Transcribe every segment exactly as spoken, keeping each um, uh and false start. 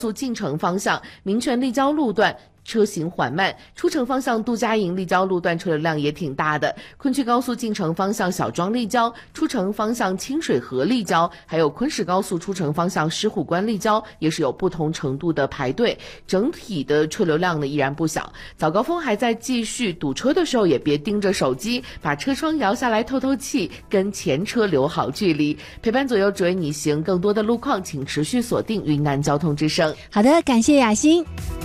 速进城方向民权立交路段车行缓慢，出城方向杜家营立交路段车流量也挺大的。昆曲高速进城方向小庄立交，出城方向清水河立交，还有昆石高速出城方向狮虎关立交也是有不同程度的排队，整体的车流量呢依然不小。早高峰还在继续，堵车的时候也别盯着手机，把车窗摇下来透透气，跟前车留好距离。陪伴左右只为你行，更多的路况请持续锁定云南交通之声。 好的，感谢雅欣。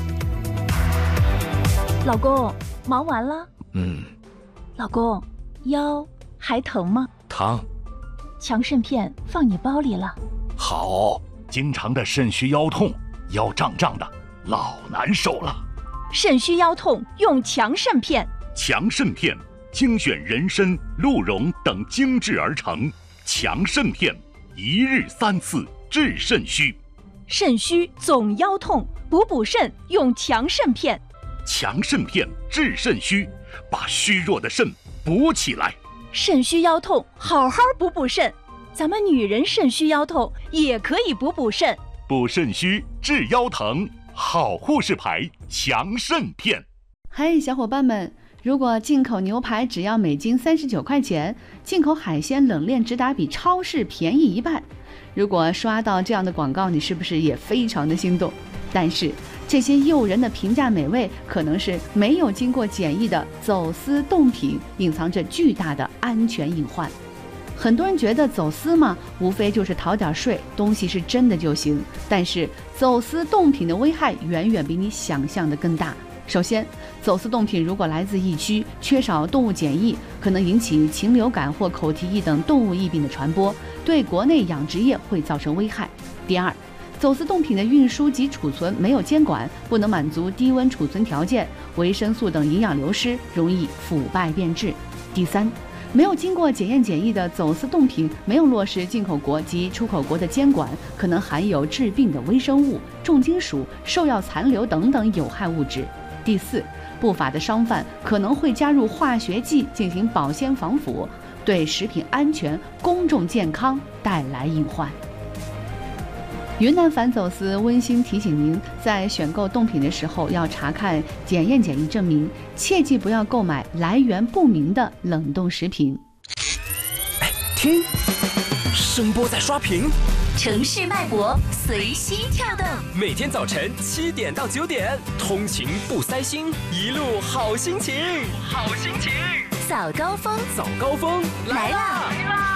老公，忙完了？ 嗯。 老公，腰还疼吗？ 疼。 强肾片放你包里了。 好，经常的肾虚腰痛，腰胀胀的，老难受了。 肾虚腰痛用强肾片。 强肾片精选人参、鹿茸等精制而成，强肾片一日三次治肾虚。 肾虚总腰痛，补补肾用强肾片。 强肾片治肾虚，把虚弱的肾补起来。 肾虚腰痛，好好补补肾。咱们女人肾虚腰痛也可以补补肾。 补肾虚治腰疼，好护士牌强肾片。 嗨，小伙伴们，如果进口牛排只要每斤三十九块钱，进口海鲜冷链直达比超市便宜一半。如果刷到这样的广告，你是不是也非常的心动？但是这些诱人的平价美味可能是没有经过检疫的走私冻品，隐藏着巨大的安全隐患。很多人觉得走私嘛，无非就是逃点税，东西是真的就行。但是走私冻品的危害远远比你想象的更大。首先，走私冻品如果来自疫区，缺少动物检疫，可能引起禽流感或口蹄疫等动物疫病的传播，对国内养殖业会造成危害。第二，走私冻品的运输及储存没有监管，不能满足低温储存条件，维生素等营养流失，容易腐败变质。第三，没有经过检验检疫的走私冻品没有落实进口国及出口国的监管，可能含有致病的微生物、重金属、兽药残留等等有害物质。第四，不法的商贩可能会加入化学剂进行保鲜防腐，对食品安全、公众健康带来隐患。云南反走私温馨提醒您，在选购冻品的时候要查看检验检疫证明，切记不要购买来源不明的冷冻食品。 哎，听，声波在刷屏， 城市脉搏随心跳动。 每天早晨七点到九点，通勤不塞心，一路好心情，好心情。 早高峰， 早高峰来啦！ 来啦！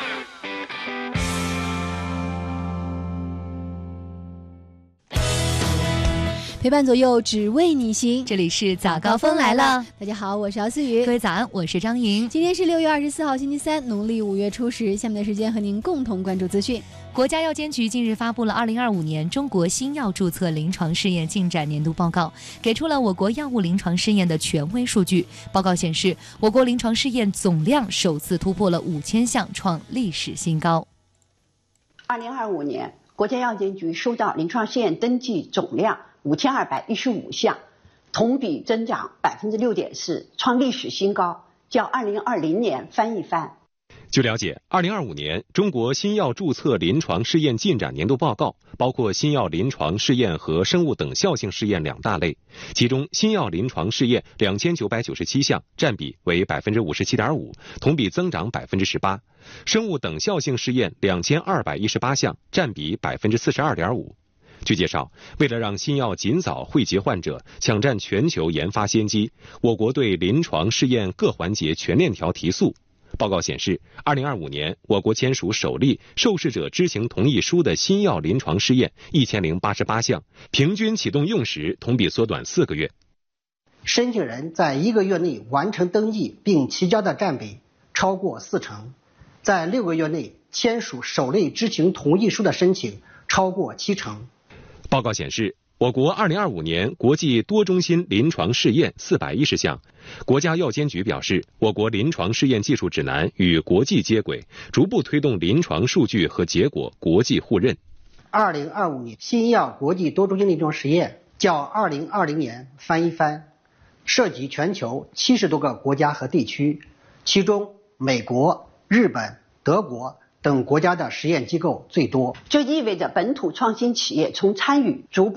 陪伴左右，只为你行。 这里是早高峰来了， 大家好，我是姚思雨。 各位早安，我是张莹。 今天是六月二十四号，星期三，农历五月初十。下面的时间和您共同关注资讯。 国家药监局近日发布了二零二五年中国新药注册临床试验进展年度报告，给出了我国药物临床试验的权威数据。报告显示，我国临床试验总量首次突破了五千项，创历史新高。 二零二五年，国家药监局收到临床试验登记总量五千二百一十五项，同比增长百分之六点四，创历史新高，较二零二零年翻一番。 据了解，二零二五年中国新药注册临床试验进展年度报告包括新药临床试验和生物等效性试验两大类，其中新药临床试验两千九百九十七项，占比为百分之五十七点五，同比增长百分之十八；生物等效性试验两千二百一十八项，占比百分之四十二点五。据介绍，为了让新药尽早惠及患者，抢占全球研发先机，我国对临床试验各环节全链条提速。报告显示，二零二五年我国签署首例受试者知情同意书的新药临床试验一千零八十八项，平均启动用时同比缩短四个月。 申请人在一个月内完成登记并提交的占比超过四成，在六个月内签署首类知情同意书的申请超过七成。 报告显示，我国二零二五年国际多中心临床试验四百一十项。国家药监局表示，我国临床试验技术指南与国际接轨，逐步推动临床数据和结果国际互认。 二零二五年新药国际多中心临床实验较二零二零年翻一番，涉及全球七十多个国家和地区，其中美国、日本、德国等国家的实验机构最多。 这意味着本土创新企业从参与逐步